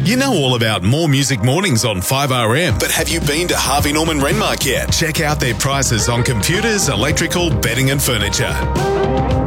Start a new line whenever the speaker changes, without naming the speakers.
You know all about More Music Mornings on 5RM, but have you been to Harvey Norman Renmark yet? Check out their prices on computers, electrical, bedding and furniture.